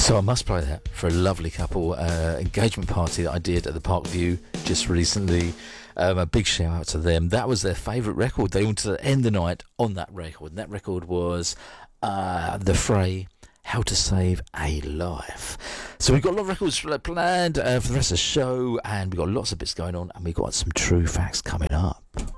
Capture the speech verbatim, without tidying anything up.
So I must play that for a lovely couple uh, engagement party that I did at the Parkview just recently. Um, a big shout out to them. That was their favourite record. They wanted to end the night on that record. And that record was uh, The Fray, How to Save a Life. So we've got a lot of records planned uh, for the rest of the show, and we've got lots of bits going on, and we've got some true facts coming up.